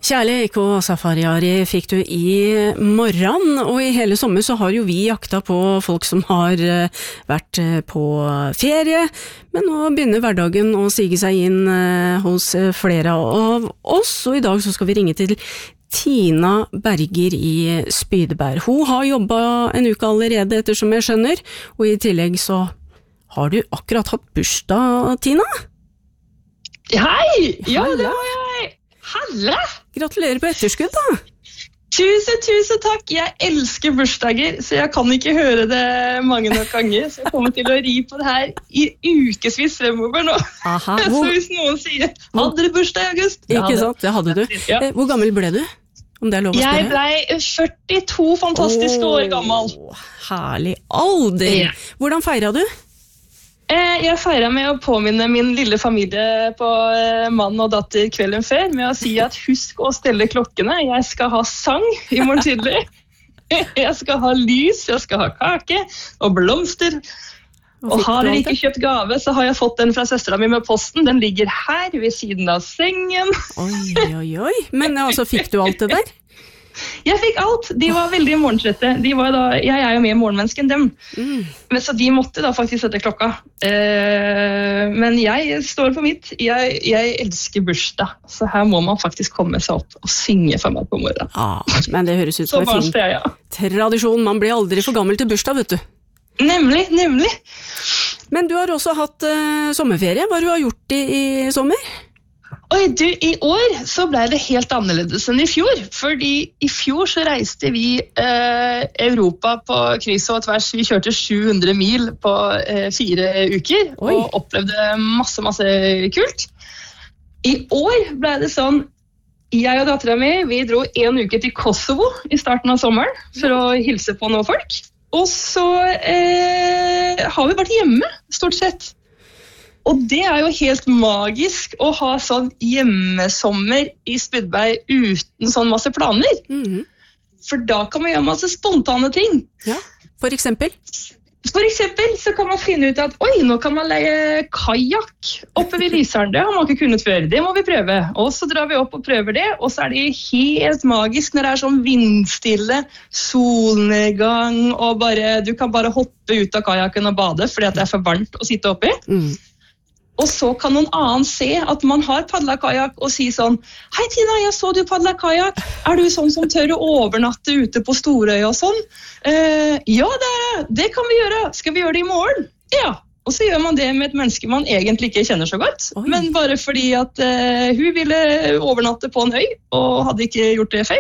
Kjærlighet og safari fikk du i morgen, og i hele sommer så har jo vi jakta på folk som har vært på ferie, men nå begynner hverdagen å sige seg inn hos flere av oss, og i dag så skal vi ringe til Tina Berger i Spydeberg. Hun har jobbet en uke allerede ettersom jeg skjønner, og i tillegg så har du akkurat hatt bursdag, Tina? Hei! Ja, det var jeg! Halla! Gratulerer på etterskudd da! Tusen takk! Jeg elsker bursdager, så jeg kan ikke høre det mange nok ganger, så jeg kommer til å ri på det her i ukesvis fremover nå. Aha, så hvis noen sier, hadde du bursdag i august? Ikke sant, det hadde du. Ja. Hvor gammel ble du? Om det er lov å spørre? Jeg ble 42 fantastiske år gammel. Herlig alder! Ja. Hvordan feiret du? Jeg feiret med å påminne min lille familie på mann og datter kvelden før med å si at husk å stelle klokkene, jeg skal ha sang i morgen tidlig, jeg skal ha lys, jeg skal ha kake og blomster, og har dere ikke kjøpt gave, så har jeg fått den fra søstera mi med posten, den ligger her ved siden av sengen. Oi, men altså fikk du alt det der? Jeg fikk alt, de var veldig morgentrette, jeg er jo mer morgenmenneske enn dem, men så de måtte da faktisk sette klokka, men jeg står på mitt, jeg elsker bursdag, så her må man faktisk komme seg opp og synge for meg på morgenen. Men det høres ut som en fin tradisjon, man blir aldri for gammel til bursdag, vet du. Nemlig. Men du har også hatt sommerferie, hva har du gjort i sommer? Oi, du, i år så ble det helt annerledes enn i fjor, fordi i fjor så reiste vi Europa på kryss og tvers, vi kjørte 700 mil på 4 uker, og opplevde masse kult. I år ble det sånn, jeg og datteren min, vi dro 1 uke til Kosovo i starten av sommeren, for å hilse på noen folk, og så har vi vært hjemme, stort sett. Og det er jo helt magisk å ha sånn hjemmesommer i Spydeberg uten sånn masse planer. For da kan man gjøre masse spontane ting. Ja, for eksempel? For eksempel så kan man finne ut at nå kan man leie kajak oppe ved Lysaren. Det har man ikke kunnet før, det må vi prøve. Og så drar vi opp og prøver det, og så er det helt magisk når det er sånn vindstille, solnedgang, og du kan bare hoppe ut av kajaken og bade fordi at det er for varmt å sitte oppi. Og så kan noen annen se at man har paddlet kajak og si sånn, hei Tina, jeg så du paddlet kajak, er du sånn som tør å overnatte ute på Storøy og sånn? Ja, det kan vi gjøre, skal vi gjøre det i morgen? Ja, og så gjør man det med et menneske man egentlig ikke kjenner så godt, men bare fordi at hun ville overnatte på en øy og hadde ikke gjort det før.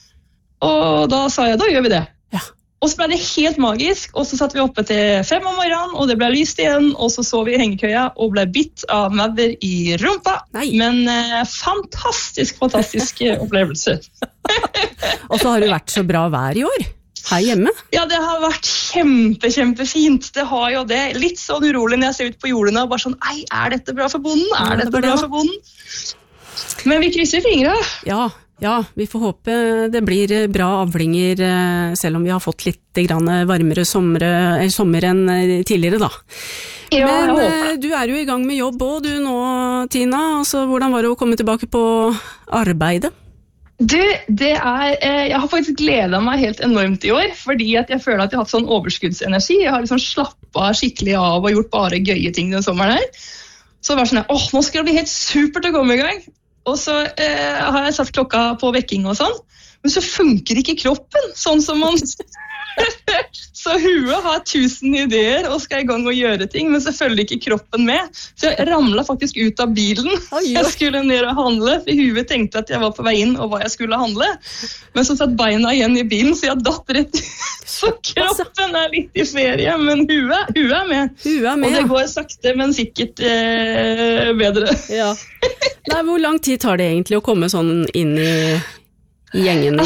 Og da sa jeg, da gjør vi det. Og så ble det helt magisk, og så satt vi oppe til 5 om morgenen, og det ble lyst igjen, og så vi i hengekøya og ble bitt av maur i rumpa. Men fantastisk opplevelse. Og så har det vært så bra vær i år, her hjemme? Ja, det har vært kjempefint. Det har jo det. Litt sånn urolig når jeg ser ut på jordene, og bare sånn, er dette bra for bonden? Er dette bra for bonden? Men vi krysser fingre. Ja, vi får håpe det blir bra avlinger, selv om vi har fått litt varmere sommer enn tidligere da. Ja, men du er jo i gang med jobb også, du nå, Tina. Altså, hvordan var det å komme tilbake på arbeidet? Jeg har faktisk gledet meg helt enormt i år, fordi at jeg føler at jeg har hatt sånn overskuddsenergi. Jeg har liksom slappet skikkelig av og gjort bare gøye ting den sommeren her. Så det var sånn, nå skal det bli helt supert å komme i gang. Og så har jeg satt klokka på vekking og sånn, men så funker ikke kroppen, sånn som man... Så huet har 1000 ideer og skal i gang og gjøre ting, men så følger ikke kroppen med. Så jeg ramlet faktisk ut av bilen. Jeg skulle ned og handle, for huet tenkte at jeg var på vei inn og hva jeg skulle handle. Men så satt beina igjen i bilen, så jeg datt rett ut. Så kroppen er litt i ferie, men huet er med. Og det går sakte, men sikkert bedre. Ja. Nei, hvor lang tid tar det egentlig å komme sånn inn i gjengen?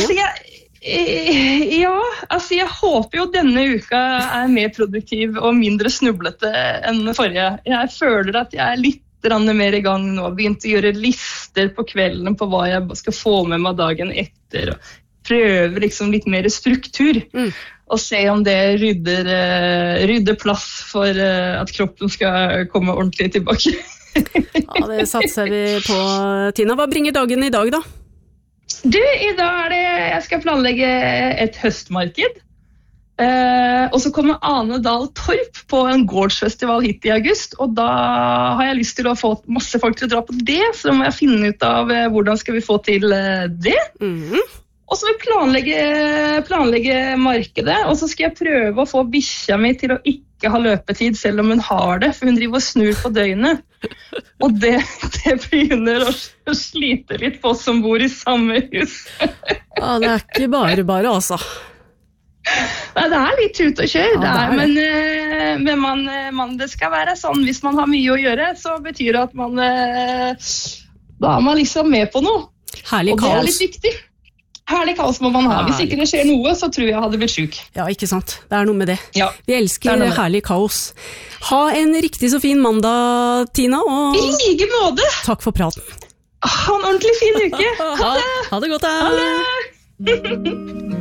Jeg håper jo denne uka er mer produktiv og mindre snublete enn forrige. Jeg føler at jeg er litt mer i gang nå, begynt å gjøre lister på kvelden på hva jeg skal få med meg dagen etter, og prøve liksom litt mer struktur, og se om det rydder plass for at kroppen skal komme ordentlig tilbake. Ja, det satser vi på, Tina. Hva bringer dagen i dag da? Du, i dag jeg skal planlegge et høstmarked. Og så kommer Ane Dahl Torp på en gårdsfestival hit i august, og da har jeg lyst til å få masse folk til å dra på det, så da må jeg finne ut av hvordan skal vi få til det. Og så vil jeg planlegge markedet, og så skal jeg prøve å få bikkja mi til å ikke ha løpetid selv om hun har det, for hun driver og snur på døgnet. Og det begynner å slite litt på oss som bor i samme hus. Ja, det ikke bare altså. Nei, det litt tut og kjør, men det skal være sånn, hvis man har mye å gjøre, så betyr det at da man liksom med på noe. Herlig kaos. Og det litt viktig. Herlig kaos må man ha. Hvis ikke det skjer noe, så tror jeg hadde blitt syk. Ja, ikke sant. Det noe med det. Ja, vi elsker herlig kaos. Ha en riktig så fin mandag, Tina. Og i like måte. Takk for praten. Ha en ordentlig fin uke. Ha det. Ha det godt, da. Ha det.